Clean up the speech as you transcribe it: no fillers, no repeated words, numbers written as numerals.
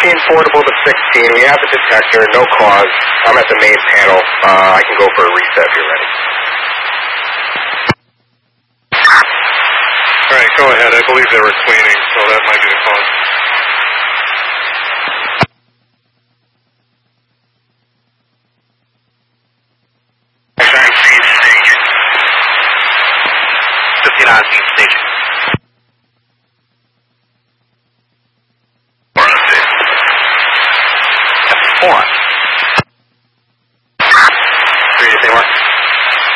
portable to 16. We have the detector, no cause. I'm at the main panel. I can go for a reset if you're ready. All right, go ahead. I believe they were cleaning, so that might be the cause. Station. 59 station. 4.